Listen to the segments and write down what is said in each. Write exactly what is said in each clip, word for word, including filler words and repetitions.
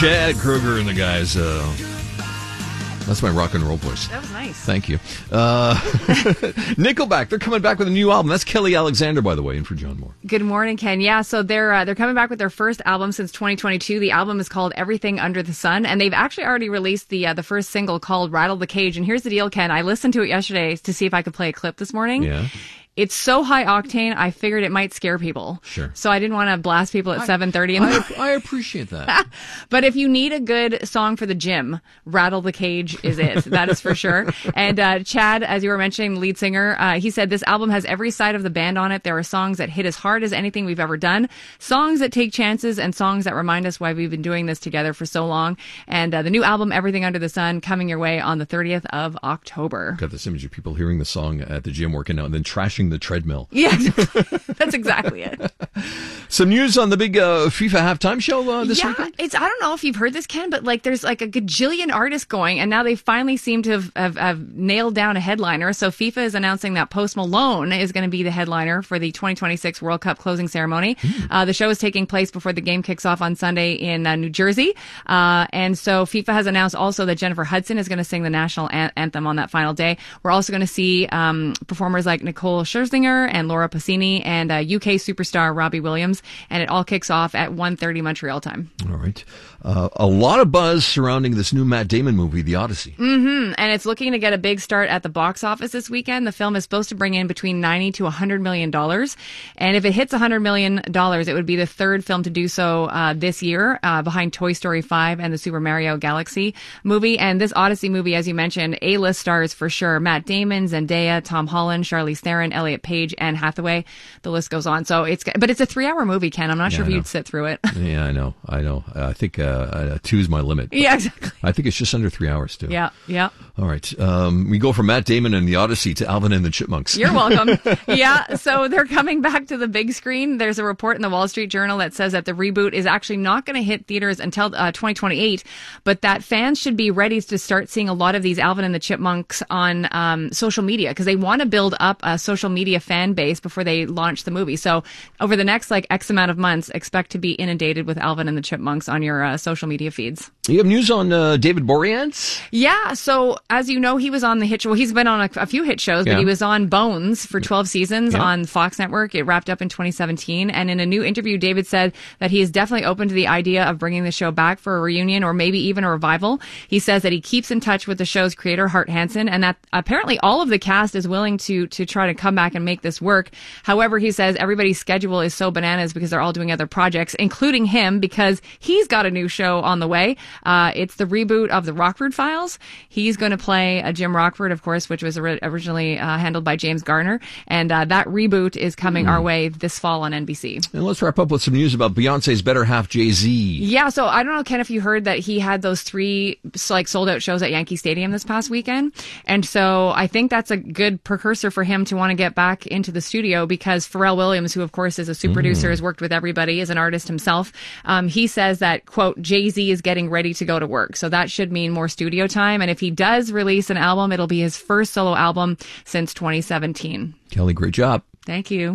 Chad Kroeger and the guys. Uh, that's my rock and roll voice. That was nice. Thank you. Uh, Nickelback, they're coming back with a new album. That's Kelly Alexander, by the way, in for John Moore. Good morning, Ken. Yeah, so they're uh, they're coming back with their first album since twenty twenty-two. The album is called Everything Under the Sun, and they've actually already released the uh, the first single called Rattle the Cage. And here's the deal, Ken. I listened to it yesterday to see if I could play a clip this morning. Yeah. It's so high octane, I figured it might scare people. Sure. So I didn't want to blast people at I, seven thirty in the morning. I, I appreciate that. But if you need a good song for the gym, Rattle the Cage is it. That is for sure. And uh, Chad, as you were mentioning, the lead singer, uh, he said this album has every side of the band on it. There are songs that hit as hard as anything we've ever done, songs that take chances, and songs that remind us why we've been doing this together for so long. And uh, the new album, Everything Under the Sun, coming your way on the thirtieth of October. Got this image of people hearing the song at the gym working out and then trashing the treadmill. Yeah, that's exactly it. Some news on the big uh, FIFA halftime show uh, this yeah, weekend? it's, I don't know if you've heard this, Ken, but like there's like a gajillion artists going, and now they finally seem to have, have, have nailed down a headliner. So FIFA is announcing that Post Malone is going to be the headliner for the twenty twenty-six World Cup closing ceremony. Mm. Uh, the show is taking place before the game kicks off on Sunday in uh, New Jersey. Uh, and so FIFA has announced also that Jennifer Hudson is going to sing the national an- anthem on that final day. We're also going to see um, performers like Nicole Scherzinger and Laura Pausini and uh, U K superstar Robbie Williams, and it all kicks off at one thirty Montreal time. All right. Uh, a lot of buzz surrounding this new Matt Damon movie, The Odyssey. Mm-hmm. And it's looking to get a big start at the box office this weekend. The film is supposed to bring in between ninety to one hundred million dollars. And if it hits one hundred million dollars, it would be the third film to do so uh, this year, uh, behind Toy Story five and the Super Mario Galaxy movie. And this Odyssey movie, as you mentioned, A-list stars for sure. Matt Damon, Zendaya, Tom Holland, Charlize Theron, Elliot Page, and Hathaway. The list goes on. So it's, but it's a three-hour movie, Ken. I'm not yeah, sure if you'd sit through it. Yeah, I know. I know. I think uh, uh, two is my limit. Yeah, exactly. I think it's just under three hours, too. Yeah, yeah. All right. Um, we go from Matt Damon and The Odyssey to Alvin and the Chipmunks. You're welcome. Yeah, so they're coming back to the big screen. There's a report in the Wall Street Journal that says that the reboot is actually not going to hit theaters until uh, twenty twenty-eight, but that fans should be ready to start seeing a lot of these Alvin and the Chipmunks on um, social media, because they want to build up a social media fan base before they launch the movie. So over the next like X amount of months, expect to be inundated with Alvin and the Chipmunks on your uh, social media feeds. You have news on uh, David Boreanaz? Yeah, so as you know, he was on the hit show. Well, he's been on a, a few hit shows, but yeah. he was on Bones for twelve seasons yeah. on Fox Network. It wrapped up in twenty seventeen. And in a new interview, David said that he is definitely open to the idea of bringing the show back for a reunion or maybe even a revival. He says that he keeps in touch with the show's creator, Hart Hanson, and that apparently all of the cast is willing to to try to come back and make this work. However, he says everybody's schedule is so bananas because they're all doing other projects, including him, because he's got a new show on the way. Uh, it's the reboot of the Rockford Files. He's going to play uh, Jim Rockford, of course, which was ori- originally uh, handled by James Garner. And uh, that reboot is coming mm. our way this fall on N B C. And let's wrap up with some news about Beyonce's better half, Jay-Z. Yeah, so I don't know, Ken, if you heard that he had those three like sold out shows at Yankee Stadium this past weekend. And so I think that's a good precursor for him to want to get back into the studio, because Pharrell Williams, who of course is a super mm. producer, has worked with everybody, is an artist himself. Um, he says that, quote, Jay-Z is getting ready to go to work. So that should mean more studio time. And if he does release an album, it'll be his first solo album since twenty seventeen. Kelly, great job. Thank you.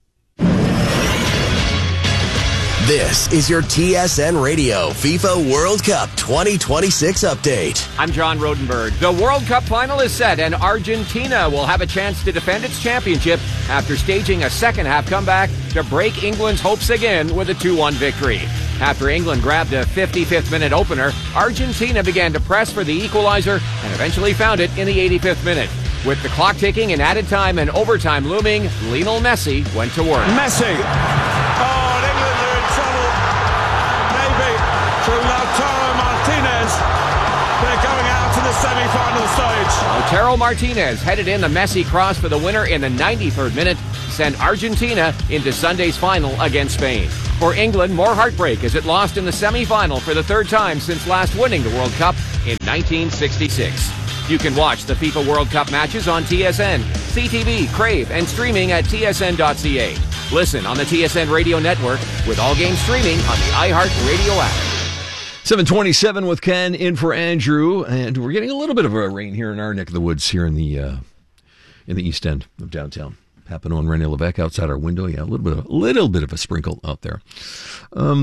This is your T S N Radio FIFA World Cup twenty twenty-six update. I'm John Rodenberg. The World Cup final is set, and Argentina will have a chance to defend its championship after staging a second-half comeback to break England's hopes again with a two one victory. After England grabbed a fifty-fifth minute opener, Argentina began to press for the equalizer and eventually found it in the eighty-fifth minute. With the clock ticking and added time and overtime looming, Lionel Messi went to work. Messi. Oh, and England are in trouble. Maybe through Lautaro Martinez. They're going out to the semi-final stage. Lautaro Martinez headed in the Messi cross for the winner in the ninety-third minute, sent Argentina into Sunday's final against Spain. For England, more heartbreak as it lost in the semi-final for the third time since last winning the World Cup in nineteen sixty-six. You can watch the FIFA World Cup matches on T S N, C T V, Crave, and streaming at T S N dot C A. Listen on the T S N Radio Network with all games streaming on the iHeartRadio app. seven twenty-seven with Ken in for Andrew, and we're getting a little bit of a rain here in our neck of the woods here in the uh, in the east end of downtown. Papineau and René Levesque outside our window. Yeah, a little bit of a little bit of a sprinkle out there. Um,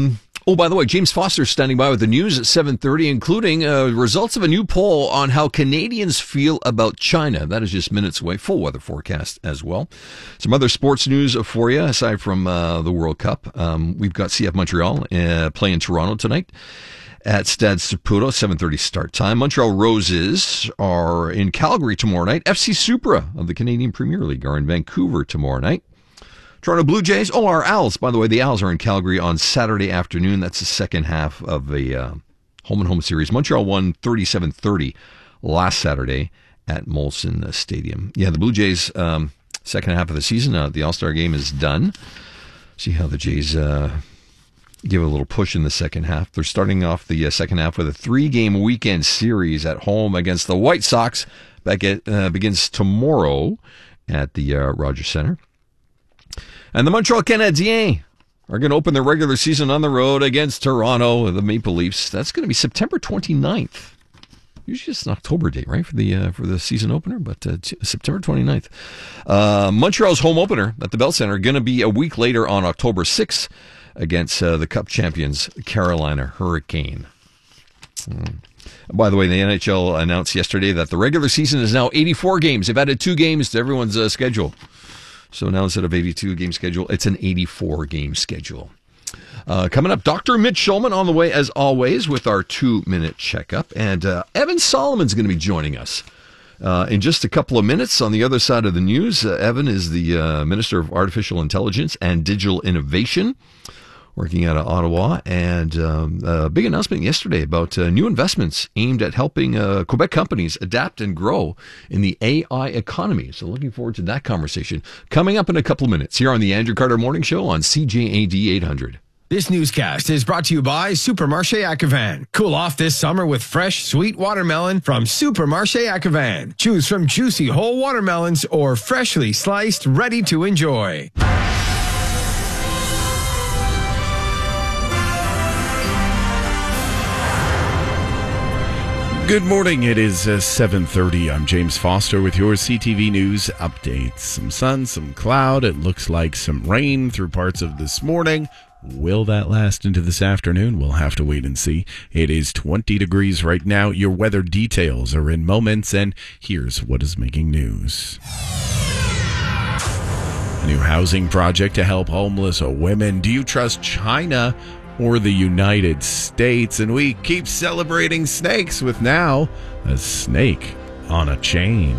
Oh, by the way, James Foster standing by with the news at seven thirty, including uh, results of a new poll on how Canadians feel about China. That is just minutes away. Full weather forecast as well. Some other sports news for you, aside from uh, the World Cup. Um, we've got C F Montreal uh, playing Toronto tonight at Stade Saputo, seven thirty start time. Montreal Roses are in Calgary tomorrow night. F C Supra of the Canadian Premier League are in Vancouver tomorrow night. Toronto Blue Jays, oh, our Owls, by the way, the Owls are in Calgary on Saturday afternoon. That's the second half of the uh, home and home series. Montreal won thirty-seven thirty last Saturday at Molson Stadium. Yeah, the Blue Jays, um, second half of the season, uh, the All-Star game is done. See how the Jays uh, give a little push in the second half. They're starting off the uh, second half with a three-game weekend series at home against the White Sox. That get, uh, begins tomorrow at the uh, Rogers Centre. And the Montreal Canadiens are going to open their regular season on the road against Toronto, the Maple Leafs. That's going to be September twenty-ninth. Usually it's an October date, right, for the uh, for the season opener, but uh, t- September twenty-ninth. Uh, Montreal's home opener at the Bell Centre going to be a week later on October sixth against uh, the Cup champions Carolina Hurricane. Mm. By the way, the N H L announced yesterday that the regular season is now eighty-four games. They've added two games to everyone's uh, schedule. So now instead of eighty-two game schedule, it's an eighty-four game schedule. Uh, coming up, Doctor Mitch Schulman on the way as always with our two-minute checkup. And uh, Evan Solomon's going to be joining us uh, in just a couple of minutes on the other side of the news. Uh, Evan is the uh, Minister of Artificial Intelligence and Digital Innovation, working out of Ottawa, and um, a big announcement yesterday about uh, new investments aimed at helping uh, Quebec companies adapt and grow in the A I economy. So looking forward to that conversation coming up in a couple of minutes here on the Andrew Carter Morning Show on C J A D eight hundred. This newscast is brought to you by Supermarché Acavan. Cool off this summer with fresh, sweet watermelon from Supermarché Acavan. Choose from juicy whole watermelons or freshly sliced, ready to enjoy. Good morning. It is uh, seven thirty. I'm James Foster with your C T V News updates. Some sun, some cloud. It looks like some rain through parts of this morning. Will that last into this afternoon? We'll have to wait and see. It is twenty degrees right now. Your weather details are in moments, and here's what is making news. A new housing project to help homeless women. Do you trust China or the United States? And we keep celebrating snakes with now a snake on a chain.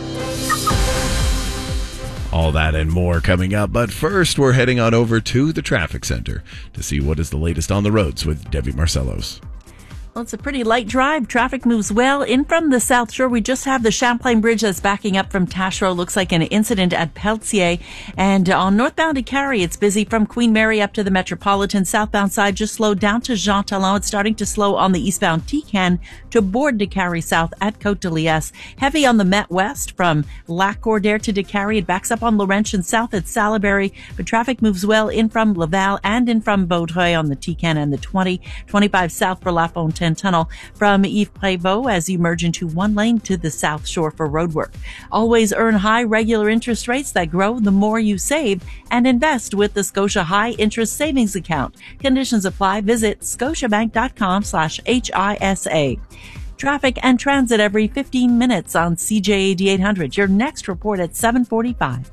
All that and more coming up, but first we're heading on over to the traffic center to see what is the latest on the roads with Debbie Marcellos. Well, it's a pretty light drive. Traffic moves well in from the South Shore. We just have the Champlain Bridge that's backing up from Taschereau. Looks like an incident at Pelletier. And on northbound to Carrie, it's busy from Queen Mary up to the Metropolitan. Southbound side just slowed down to Jean Talon. It's starting to slow on the eastbound T-Can to Bourg de Carrie South at Côte de Liesse. Heavy on the Met West from Lac Cordaire to de Carrie. It backs up on Laurentian South at Salaberry. But traffic moves well in from Laval and in from Vaudreuil on the T-Can and the twenty. twenty-five south for La Fontaine Tunnel from Yves Prévost as you merge into one lane to the South Shore for roadwork. Always earn high regular interest rates that grow the more you save and invest with the Scotia High Interest Savings Account. Conditions apply. Visit scotiabank.com slash HISA. Traffic and transit every fifteen minutes on C J A D eight hundred. Your next report at seven forty-five.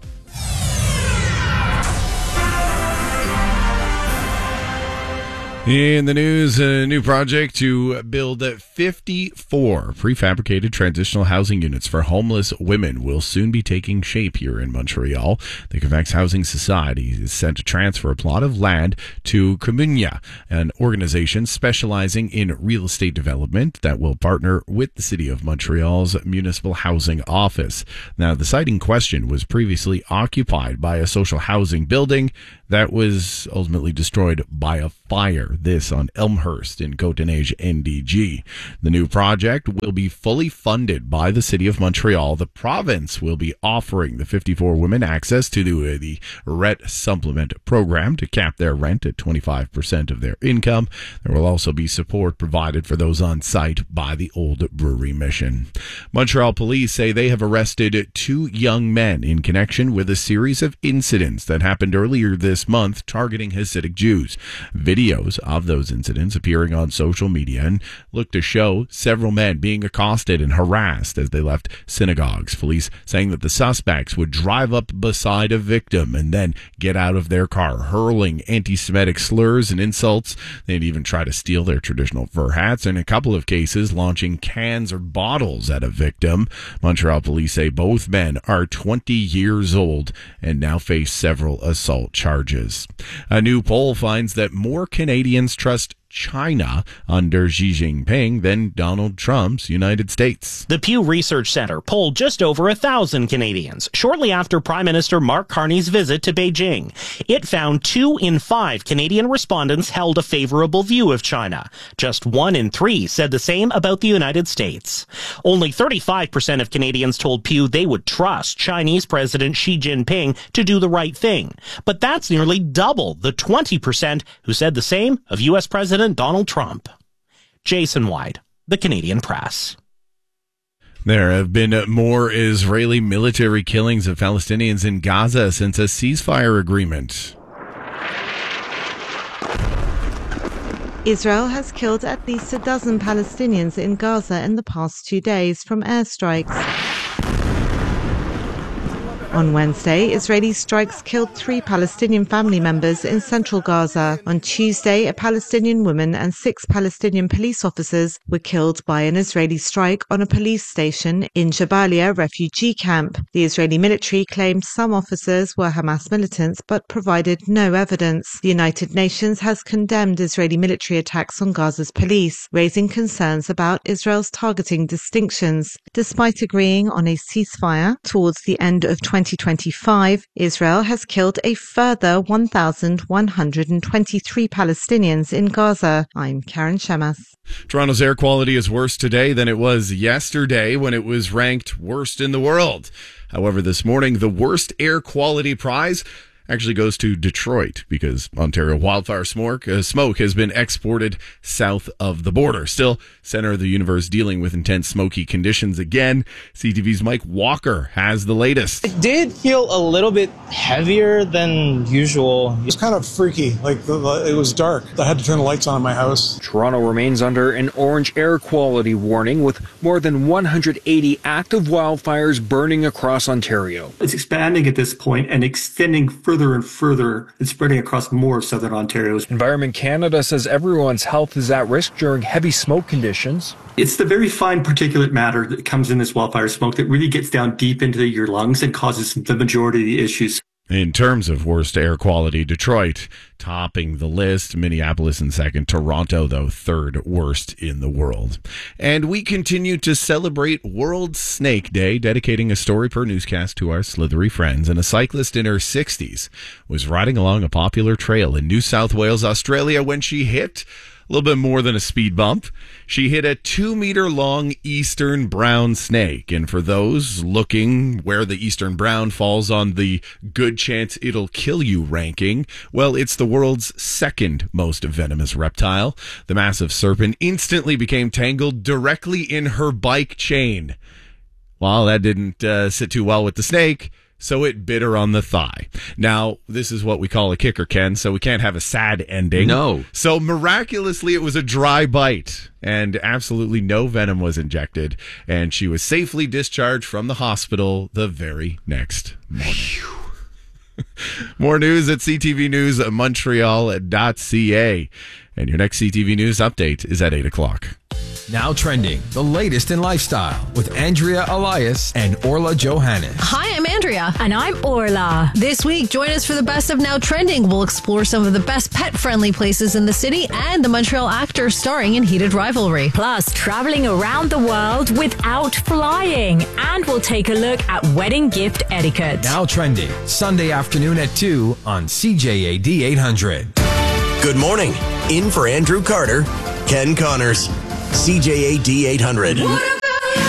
In the news, a new project to build fifty-four prefabricated transitional housing units for homeless women will soon be taking shape here in Montreal. The Quebec Housing Society is set to transfer a plot of land to Communia, an organization specializing in real estate development that will partner with the City of Montreal's Municipal Housing Office. Now, the site in question was previously occupied by a social housing building that was ultimately destroyed by a fire. This on Elmhurst in Côte-Neige, N D G. The new project will be fully funded by the City of Montreal. The province will be offering the fifty-four women access to the, the rent supplement program to cap their rent at twenty-five percent of their income. There will also be support provided for those on site by the Old Brewery Mission. Montreal police say they have arrested two young men in connection with a series of incidents that happened earlier this this month targeting Hasidic Jews. Videos of those incidents appearing on social media and look to show several men being accosted and harassed as they left synagogues. Police saying that the suspects would drive up beside a victim and then get out of their car, hurling anti-Semitic slurs and insults. They'd even try to steal their traditional fur hats, and in a couple of cases, launching cans or bottles at a victim. Montreal police say both men are twenty years old and now face several assault charges. A new poll finds that more Canadians trust China under Xi Jinping than Donald Trump's United States. The Pew Research Center polled just over a thousand Canadians shortly after Prime Minister Mark Carney's visit to Beijing. It found two in five Canadian respondents held a favorable view of China. Just one in three said the same about the United States. Only thirty-five percent of Canadians told Pew they would trust Chinese President Xi Jinping to do the right thing. But that's nearly double the twenty percent who said the same of U S President Donald Trump. Jason White, The Canadian Press. There have been more Israeli military killings of Palestinians in Gaza since a ceasefire agreement. Israel has killed at least a dozen Palestinians in Gaza in the past two days from airstrikes. On Wednesday, Israeli strikes killed three Palestinian family members in central Gaza. On Tuesday, a Palestinian woman and six Palestinian police officers were killed by an Israeli strike on a police station in Jabalia refugee camp. The Israeli military claimed some officers were Hamas militants but provided no evidence. The United Nations has condemned Israeli military attacks on Gaza's police, raising concerns about Israel's targeting distinctions. Despite agreeing on a ceasefire towards the end of twenty twenty-five, Israel has killed a further one thousand one hundred twenty-three Palestinians in Gaza. I'm Karen Shemas. Toronto's air quality is worse today than it was yesterday when it was ranked worst in the world. However, this morning, the worst air quality prize actually goes to Detroit because Ontario wildfire smoke, uh, smoke has been exported south of the border. Still, center of the universe dealing with intense smoky conditions again. C T V's Mike Walker has the latest. It did feel a little bit heavier than usual. It was kind of freaky. Like the, the, it was dark. I had to turn the lights on in my house. Toronto remains under an orange air quality warning with more than one hundred eighty active wildfires burning across Ontario. It's expanding at this point and extending further Further and further and spreading across more of southern Ontario. Environment Canada says everyone's health is at risk during heavy smoke conditions. It's the very fine particulate matter that comes in this wildfire smoke that really gets down deep into your lungs and causes the majority of the issues. In terms of worst air quality, Detroit topping the list, Minneapolis in second, Toronto, though, third worst in the world. And we continue to celebrate World Snake Day, dedicating a story per newscast to our slithery friends. And a cyclist in her sixties was riding along a popular trail in New South Wales, Australia, when she hit a little bit more than a speed bump. She hit a two meter long eastern brown snake. And for those looking where the eastern brown falls on the good chance it'll kill you ranking, well, it's the world's second most venomous reptile. The massive serpent instantly became tangled directly in her bike chain. Well, that didn't uh, sit too well with the snake, so it bit her on the thigh. Now, this is what we call a kicker, Ken, so we can't have a sad ending. No. So miraculously, it was a dry bite, and absolutely no venom was injected, and she was safely discharged from the hospital the very next morning. More news at c t v news montreal dot c a. And your next C T V News update is at eight o'clock. Now trending, the latest in lifestyle with Andrea Elias and Orla Johannes. Hi, I'm Andrea. And I'm Orla. This week, join us for the best of Now Trending. We'll explore some of the best pet-friendly places in the city and the Montreal actor starring in Heated Rivalry. Plus, traveling around the world without flying. And we'll take a look at wedding gift etiquette. Now Trending, Sunday afternoon at two on C J A D eight hundred. Good morning. In for Andrew Carter, Ken Connors. C J A D eight hundred.